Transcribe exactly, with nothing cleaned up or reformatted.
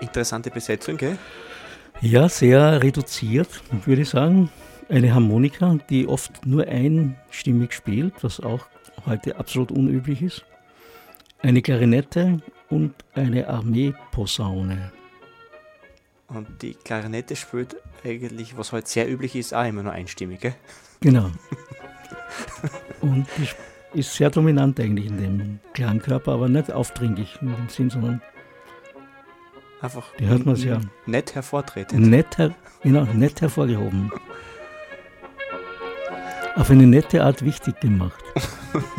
interessante Besetzung, gell? Ja, sehr reduziert, würde ich sagen. Eine Harmonika, die oft nur einstimmig spielt, was auch heute absolut unüblich ist. Eine Klarinette und eine Armeeposaune. Und die Klarinette spielt eigentlich, was heute sehr üblich ist, auch immer nur einstimmig, gell? Genau. Und die ist sehr dominant eigentlich in dem Klangkörper, aber nicht aufdringlich in dem Sinn, sondern einfach die hört man sehr nett hervortretend. Nett, her, genau, nett hervorgehoben. Auf eine nette Art wichtig gemacht.